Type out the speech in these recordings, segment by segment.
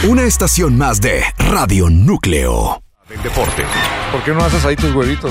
Una estación más de Radio Núcleo. Del deporte. ¿Por qué no haces ahí tus huevitos?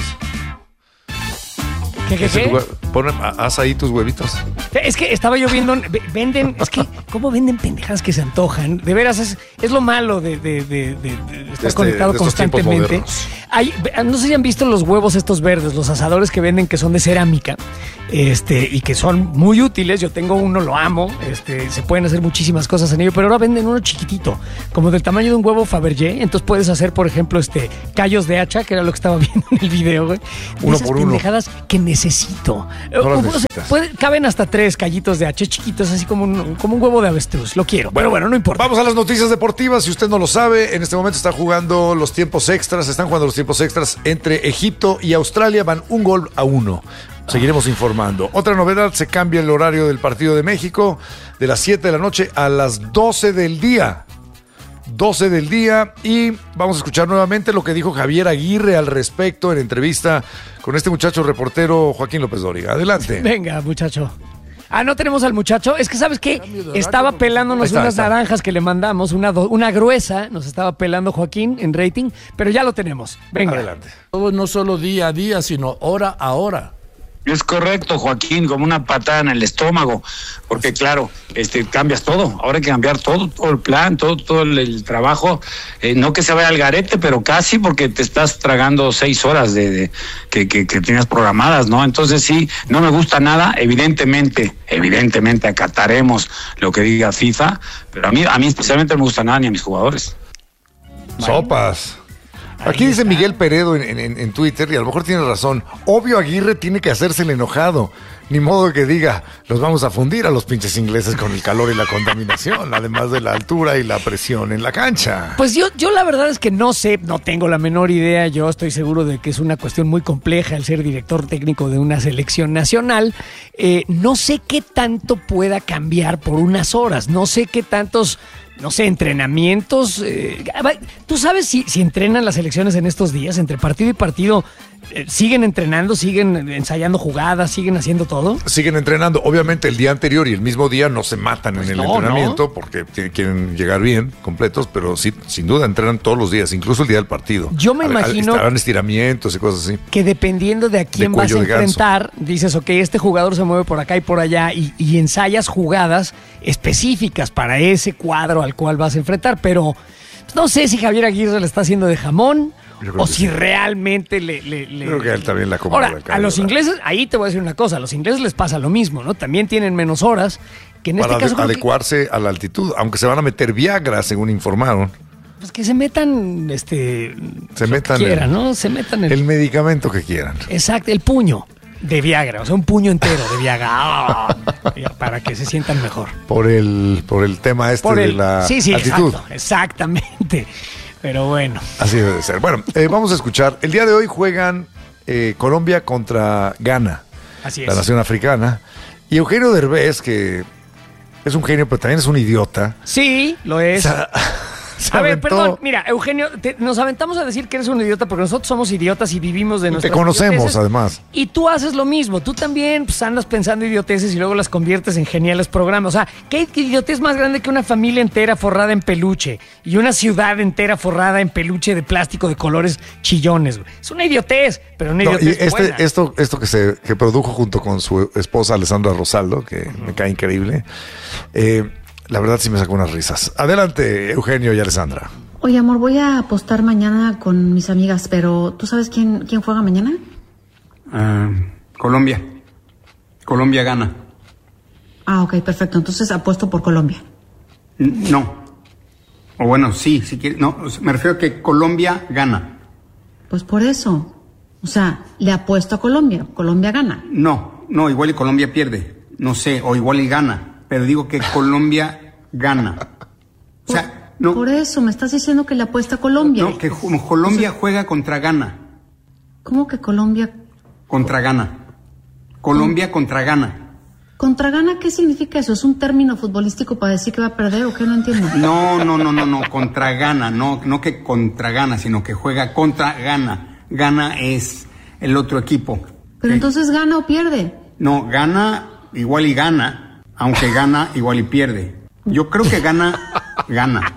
¿Qué? Haz ahí tus huevitos. Es que estaba yo viendo, venden, es que, ¿cómo venden pendejadas que se antojan? De veras, es lo malo de estar conectado constantemente. No sé si han visto los huevos estos verdes, los asadores que venden que son de cerámica, y que son muy útiles. Yo tengo uno, lo amo, se pueden hacer muchísimas cosas en ello, pero ahora venden uno chiquitito, como del tamaño de un huevo Fabergé. Entonces puedes hacer, por ejemplo, callos de hacha, que era lo que estaba viendo en el video, güey. Uno por uno. Pendejadas que necesito. Caben hasta 3 callitos de hacha chiquitos, así como un huevo de avestruz. Lo quiero, pero bueno, no importa. Vamos a las noticias deportivas. Si usted no lo sabe, en este momento están jugando los tiempos extras. Están jugando los tiempos extras entre Egipto y Australia. Van 1-1. Seguiremos informando. Otra novedad, se cambia el horario del partido de México de las 7 de la noche a las 12 del día. 12 del día, y vamos a escuchar nuevamente lo que dijo Javier Aguirre al respecto en entrevista con este muchacho reportero Joaquín López Dóriga. Adelante. Venga, muchacho. No tenemos al muchacho. Es que, ¿sabes qué? Estaba pelándonos unas naranjas que le mandamos, una gruesa. Nos estaba pelando Joaquín en rating, pero ya lo tenemos. Venga. Adelante. No solo día a día, sino hora a hora. Es correcto, Joaquín, como una patada en el estómago, porque claro, cambias todo. Ahora hay que cambiar todo el plan, todo el trabajo, no que se vaya al garete, pero casi, porque te estás tragando 6 horas que tienes programadas, ¿no? Entonces sí, no me gusta nada. Evidentemente acataremos lo que diga FIFA, pero a mí especialmente no me gusta nada ni a mis jugadores. Sopas. Aquí dice Miguel Peredo en Twitter, y a lo mejor tiene razón. Obvio, Aguirre tiene que hacerse el enojado. Ni modo que diga, los vamos a fundir a los pinches ingleses con el calor y la contaminación, además de la altura y la presión en la cancha. Pues yo la verdad es que no sé, no tengo la menor idea. Yo estoy seguro de que es una cuestión muy compleja el ser director técnico de una selección nacional. No sé qué tanto pueda cambiar por unas horas. No sé qué tantos... entrenamientos. ¿Tú sabes si entrenan las selecciones en estos días? Entre partido y partido, ¿siguen entrenando? ¿Siguen ensayando jugadas? ¿Siguen haciendo todo? Siguen entrenando. Obviamente el día anterior y el mismo día no se matan en el entrenamiento, porque quieren llegar bien, completos, pero sí, sin duda entrenan todos los días, incluso el día del partido. Yo me imagino... Estarán estiramientos y cosas así. Que dependiendo de a quién vas a enfrentar, dices, ok, este jugador se mueve por acá y por allá, y ensayas jugadas específicas para ese cuadro al cual vas a enfrentar, pero no sé si Javier Aguirre le está haciendo de jamón o si sí. Realmente le... Creo que él también la acomoda. Ahora, a los ingleses, ahí te voy a decir una cosa, a los ingleses les pasa lo mismo, ¿no? También tienen menos horas, que en para este caso... adecuarse a la altitud, aunque se van a meter Viagra, según informaron. Pues que se metan, ¿no? Se metan el medicamento que quieran. Exacto, el puño de Viagra, o sea, un puño entero de Viagra, para que se sientan mejor. Por el tema de la altitud. Exactamente. Pero bueno. Así debe ser. Bueno, vamos a escuchar. El día de hoy juegan Colombia contra Ghana. Así es. La nación africana. Y Eugenio Derbez, que es un genio, pero también es un idiota. Sí, lo es. A ver, perdón, mira, Eugenio, nos aventamos a decir que eres un idiota porque nosotros somos idiotas y vivimos de nuestras idioteces. Te conocemos, idioteces, además. Y tú haces lo mismo. Tú también andas pensando idioteces y luego las conviertes en geniales programas. O sea, ¿qué idiotez más grande que una familia entera forrada en peluche y una ciudad entera forrada en peluche de plástico de colores chillones? Es una idiotez, pero una idiotez buena. Esto que produjo junto con su esposa Alessandra Rosaldo, que me cae increíble, la verdad sí me sacó unas risas. Adelante, Eugenio y Alessandra. Oye, amor, voy a apostar mañana con mis amigas, pero ¿tú sabes quién juega mañana? Colombia. Colombia gana. Ok, perfecto. Entonces apuesto por Colombia. No. O bueno, sí, si quieres. No, me refiero a que Colombia gana. Pues por eso. O sea, le apuesto a Colombia. Colombia gana. No, igual y Colombia pierde. No sé, o igual y gana. Pero digo que Colombia gana. O sea, no. Por eso, me estás diciendo que le apuesta a Colombia. No, que Colombia juega contra Ghana. ¿Cómo que Colombia? Contra Ghana. Colombia contra Ghana. ¿Contra Ghana qué significa eso? ¿Es un término futbolístico para decir que va a perder o qué? No entiendo. No. Contra Ghana. No que contra Ghana, sino que juega contra Ghana. Ghana es el otro equipo. Pero entonces ¿gana o pierde? No, gana igual y gana. Aunque gana, igual y pierde. Yo creo que gana.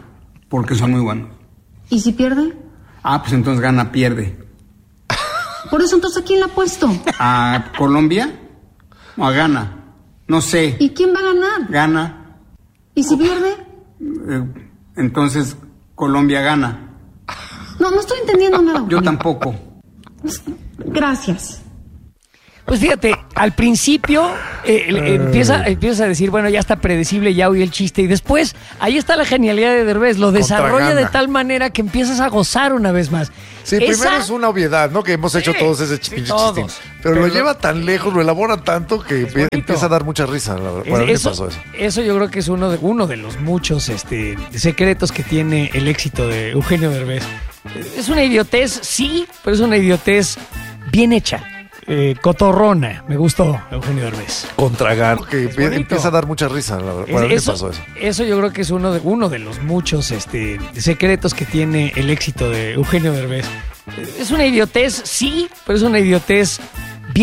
Porque son muy buenos. ¿Y si pierde? Pues entonces gana, pierde. Por eso, entonces, ¿a quién la ha puesto? ¿A Colombia o a Ghana? No sé. ¿Y quién va a ganar? Gana. ¿Y si pierde? Entonces Colombia gana. No estoy entendiendo nada. Yo tampoco. Gracias. Pues fíjate, al principio empiezas a decir, bueno, ya está predecible, ya oí el chiste, y después ahí está la genialidad de Derbez, lo desarrolla de tal manera que empiezas a gozar una vez más. Sí, primero es una obviedad, ¿no? Que hemos hecho todos ese pinche chistín. Pero lo lleva tan lejos, lo elabora tanto que empieza a dar mucha risa. Bueno, ¿qué pasó eso? Eso yo creo que es uno de los muchos secretos que tiene el éxito de Eugenio Derbez. Es una idiotez, sí, pero es una idiotez bien hecha. Cotorrona, me gustó Eugenio Derbez. Contra Ghana, que empieza a dar mucha risa. Bueno, ¿qué pasó eso? Eso yo creo que es uno de los muchos secretos que tiene el éxito de Eugenio Derbez. Es una idiotez, sí, pero es una idiotez